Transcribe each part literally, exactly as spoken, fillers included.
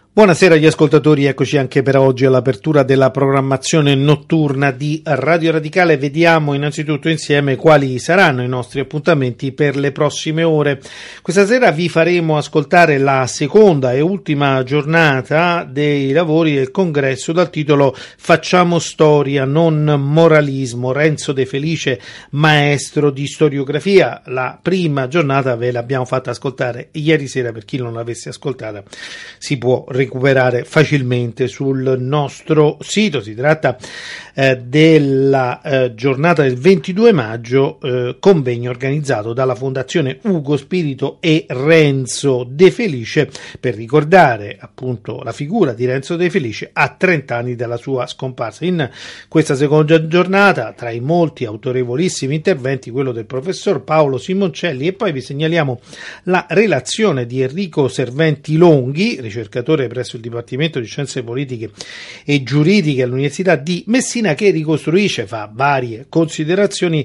Buonasera agli ascoltatori, eccoci anche per oggi all'apertura della programmazione notturna di Radio Radicale. Vediamo innanzitutto insieme quali saranno i nostri appuntamenti per le prossime ore. Questa sera vi faremo ascoltare la seconda e ultima giornata dei lavori del congresso dal titolo Facciamo storia, non moralismo. Renzo De Felice, maestro di storiografia. La prima giornata ve l'abbiamo fatta ascoltare ieri sera, per chi non l'avesse ascoltata si può recuperare facilmente sul nostro sito. Si tratta eh, della eh, giornata del ventidue maggio, eh, convegno organizzato dalla Fondazione Ugo Spirito e Renzo De Felice per ricordare appunto la figura di Renzo De Felice a trenta anni dalla sua scomparsa. In questa seconda giornata, tra i molti autorevolissimi interventi, quello del professor Paolo Simoncelli, e poi vi segnaliamo la relazione di Enrico Serventi Longhi, ricercatore presso il Dipartimento di Scienze Politiche e Giuridiche all'Università di Messina, che ricostruisce, fa varie considerazioni,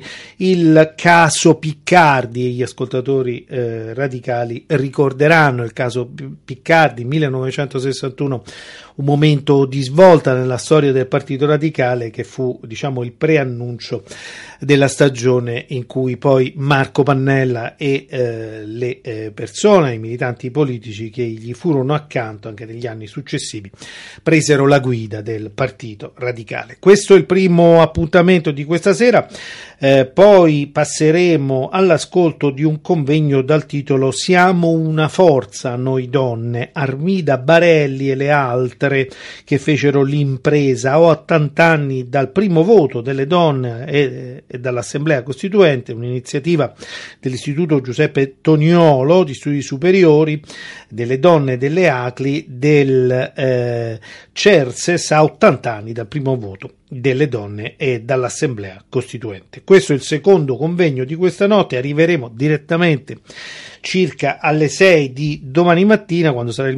il caso Piccardi. Gli ascoltatori eh, radicali ricorderanno il caso Piccardi, millenovecentosessantuno, un momento di svolta nella storia del Partito Radicale che fu, diciamo, il preannuncio della stagione in cui poi Marco Pannella e eh, le eh, persone, i militanti politici che gli furono accanto anche negli anni successivi, presero la guida del Partito Radicale. Questo è il primo appuntamento di questa sera. Eh, poi passeremo all'ascolto di un convegno dal titolo Siamo una forza noi donne, Armida Barelli e le altre che fecero l'impresa a ottanta anni dal primo voto delle donne e, e dall'Assemblea Costituente, un'iniziativa dell'Istituto Giuseppe Toniolo di Studi Superiori, delle donne delle A C L I, del eh, CERSES, a ottanta anni dal primo voto delle donne e dall'Assemblea Costituente. Questo è il secondo convegno di questa notte. Arriveremo direttamente circa alle sei di domani mattina, quando sarà il